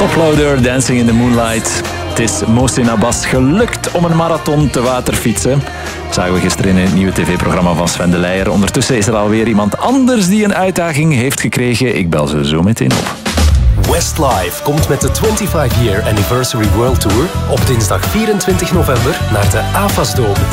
Uploader, Dancing in the Moonlight. Het is Mohsin Abbas gelukt om een marathon te waterfietsen. Dat zagen we gisteren in het nieuwe tv-programma van Sven de Leijer. Ondertussen is er alweer iemand anders die een uitdaging heeft gekregen. Ik bel ze zo meteen op. Westlife komt met de 25-year Anniversary World Tour op dinsdag 24 november naar de AFAS Dome